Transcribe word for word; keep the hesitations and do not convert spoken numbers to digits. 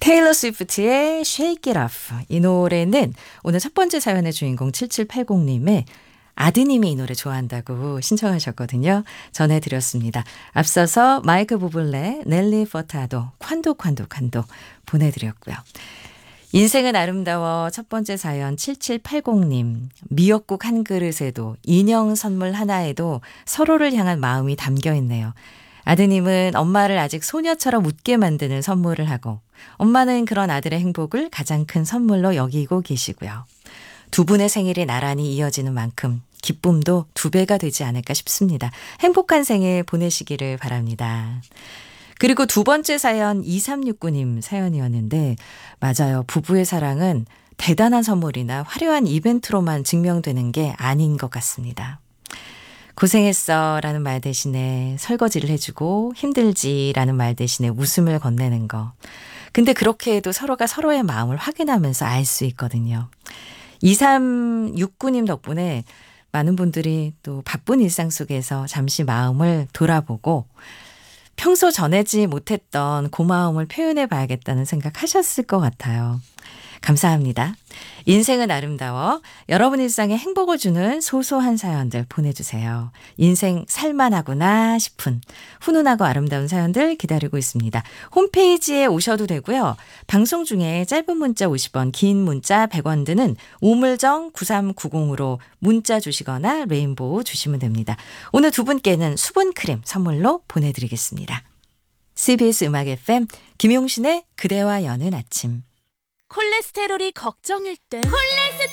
테일러 스위프트의 Shake It Off. 이 노래는 오늘 첫 번째 사연의 주인공 칠칠팔공님의 아드님이 이 노래 좋아한다고 신청하셨거든요. 전해드렸습니다. 앞서서 마이크 부블레, 넬리 퍼타도, 콴도 콴도 콴도 보내드렸고요. 인생은 아름다워 첫 번째 사연 칠칠팔공님. 미역국 한 그릇에도 인형 선물 하나에도 서로를 향한 마음이 담겨있네요. 아드님은 엄마를 아직 소녀처럼 웃게 만드는 선물을 하고 엄마는 그런 아들의 행복을 가장 큰 선물로 여기고 계시고요. 두 분의 생일이 나란히 이어지는 만큼 기쁨도 두 배가 되지 않을까 싶습니다. 행복한 생일 보내시기를 바랍니다. 그리고 두 번째 사연 이삼육구님 사연이었는데 맞아요. 부부의 사랑은 대단한 선물이나 화려한 이벤트로만 증명되는 게 아닌 것 같습니다. 고생했어 라는 말 대신에 설거지를 해주고 힘들지 라는 말 대신에 웃음을 건네는 거. 근데 그렇게 해도 서로가 서로의 마음을 확인하면서 알 수 있거든요. 이삼육구님 덕분에 많은 분들이 또 바쁜 일상 속에서 잠시 마음을 돌아보고 평소 전하지 못했던 고마움을 표현해 봐야겠다는 생각하셨을 것 같아요. 감사합니다. 인생은 아름다워. 여러분 일상에 행복을 주는 소소한 사연들 보내주세요. 인생 살만하구나 싶은 훈훈하고 아름다운 사연들 기다리고 있습니다. 홈페이지에 오셔도 되고요. 방송 중에 짧은 문자 오십 원, 긴 문자 백 원 드는 우물정 구삼구공으로 문자 주시거나 레인보우 주시면 됩니다. 오늘 두 분께는 수분크림 선물로 보내드리겠습니다. 씨비에스 음악 에프엠 김용신의 그대와 여는 아침. 콜레스테롤이 걱정일 땐 콜레스테롤